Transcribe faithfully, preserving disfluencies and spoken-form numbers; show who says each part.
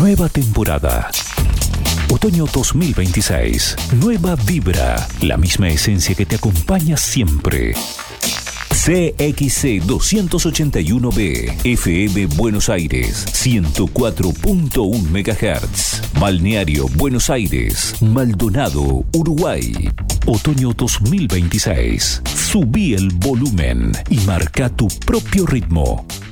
Speaker 1: Nueva temporada. Otoño dos mil veintiséis. Nueva vibra. La misma esencia que te acompaña siempre. C X C doscientos ochenta y uno B, F M Buenos Aires, ciento cuatro punto uno megahertz. Balneario Buenos Aires, Maldonado, Uruguay. Otoño dos mil veintiséis. Subí el volumen y marca tu propio ritmo.